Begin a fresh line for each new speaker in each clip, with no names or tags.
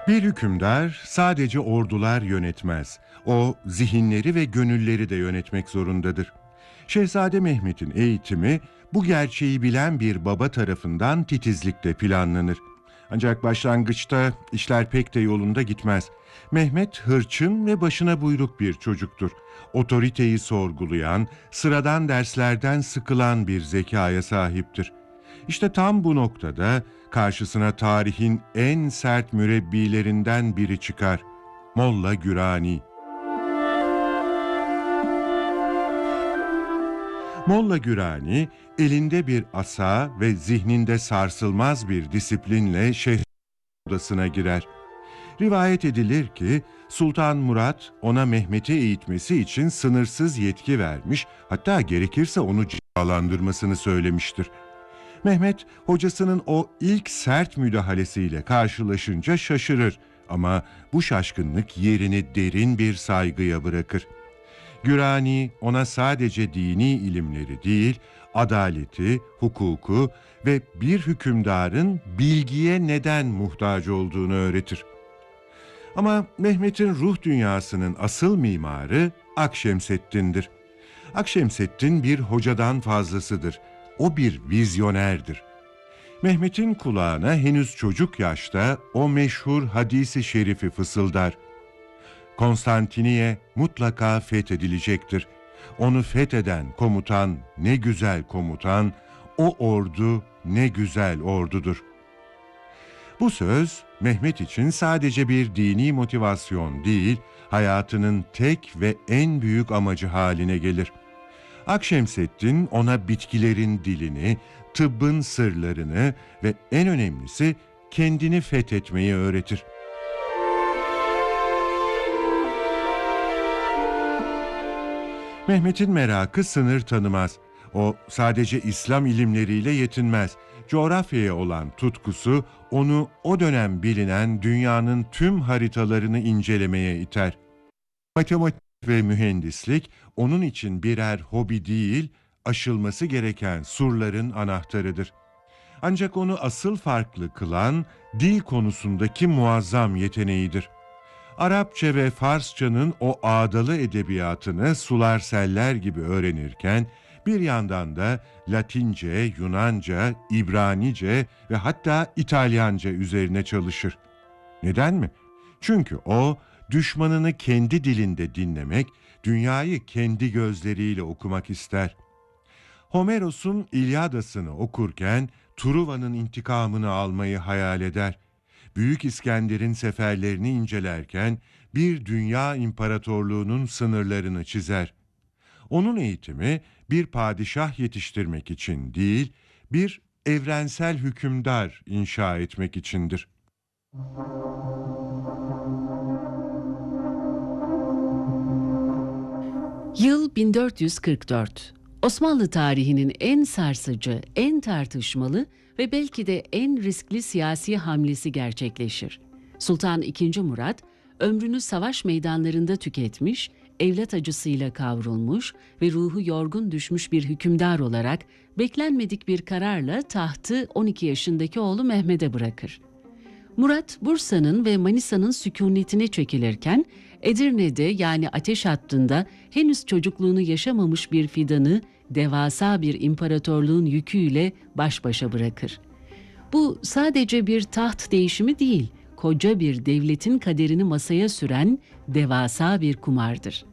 Bir hükümdar sadece ordular yönetmez. O zihinleri ve gönülleri de yönetmek zorundadır. Şehzade Mehmet'in eğitimi bu gerçeği bilen bir baba tarafından titizlikle planlanır. Ancak başlangıçta işler pek de yolunda gitmez. Mehmet hırçın ve başına buyruk bir çocuktur. Otoriteyi sorgulayan, sıradan derslerden sıkılan bir zekaya sahiptir. İşte tam bu noktada karşısına tarihin en sert mürebbilerinden biri çıkar. Molla Gürani. Molla Gürani elinde bir asa ve zihninde sarsılmaz bir disiplinle şehrin odasına girer. Rivayet edilir ki Sultan Murat ona Mehmet'i eğitmesi için sınırsız yetki vermiş, hatta gerekirse onu cezalandırmasını söylemiştir. Mehmet, hocasının o ilk sert müdahalesiyle karşılaşınca şaşırır ama bu şaşkınlık yerini derin bir saygıya bırakır. Gürani ona sadece dini ilimleri değil, adaleti, hukuku ve bir hükümdarın bilgiye neden muhtaç olduğunu öğretir. Ama Mehmet'in ruh dünyasının asıl mimarı Akşemseddin'dir. Akşemseddin bir hocadan fazlasıdır. O bir vizyonerdir. Mehmet'in kulağına henüz çocuk yaşta o meşhur hadisi şerifi fısıldar. Konstantiniye mutlaka fethedilecektir. Onu fetheden komutan ne güzel komutan, o ordu ne güzel ordudur. Bu söz Mehmet için sadece bir dini motivasyon değil, hayatının tek ve en büyük amacı haline gelir. Akşemseddin ona bitkilerin dilini, tıbbın sırlarını ve en önemlisi kendini fethetmeyi öğretir. Mehmet'in merakı sınır tanımaz. O sadece İslam ilimleriyle yetinmez. Coğrafyaya olan tutkusu onu o dönem bilinen dünyanın tüm haritalarını incelemeye iter. Matematik ve mühendislik onun için birer hobi değil, aşılması gereken surların anahtarıdır. Ancak onu asıl farklı kılan dil konusundaki muazzam yeteneğidir. Arapça ve Farsçanın o ağdalı edebiyatını sular seller gibi öğrenirken, bir yandan da Latince, Yunanca, İbranice ve hatta İtalyanca üzerine çalışır. Neden mi? Çünkü o, düşmanını kendi dilinde dinlemek, dünyayı kendi gözleriyle okumak ister. Homeros'un İlyadası'nı okurken, Truva'nın intikamını almayı hayal eder. Büyük İskender'in seferlerini incelerken, bir dünya imparatorluğunun sınırlarını çizer. Onun eğitimi bir padişah yetiştirmek için değil, bir evrensel hükümdar inşa etmek içindir.
Yıl 1444. Osmanlı tarihinin en sarsıcı, en tartışmalı ve belki de en riskli siyasi hamlesi gerçekleşir. Sultan II. Murat, ömrünü savaş meydanlarında tüketmiş, evlat acısıyla kavrulmuş ve ruhu yorgun düşmüş bir hükümdar olarak beklenmedik bir kararla tahtı 12 yaşındaki oğlu Mehmet'e bırakır. Murat, Bursa'nın ve Manisa'nın sükunetine çekilirken, Edirne'de yani ateş hattında henüz çocukluğunu yaşamamış bir fidanı devasa bir imparatorluğun yüküyle baş başa bırakır. Bu sadece bir taht değişimi değil, koca bir devletin kaderini masaya süren devasa bir kumardır.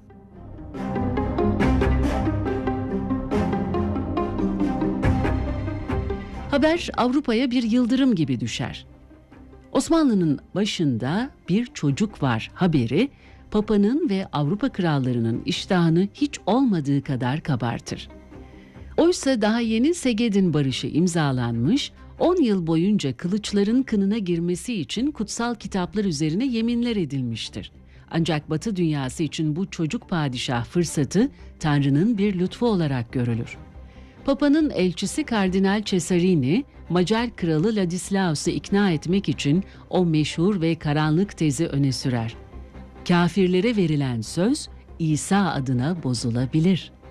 Haber Avrupa'ya bir yıldırım gibi düşer. Osmanlı'nın başında bir çocuk var haberi, Papa'nın ve Avrupa krallarının iştahını hiç olmadığı kadar kabartır. Oysa daha yeni Segedin Barışı imzalanmış, 10 yıl boyunca kılıçların kınına girmesi için kutsal kitaplar üzerine yeminler edilmiştir. Ancak Batı dünyası için bu çocuk padişah fırsatı Tanrı'nın bir lütfu olarak görülür. Papa'nın elçisi Kardinal Cesarini, Macar kralı Ladislaus'u ikna etmek için o meşhur ve karanlık tezi öne sürer. Kafirlere verilen söz İsa adına bozulabilir.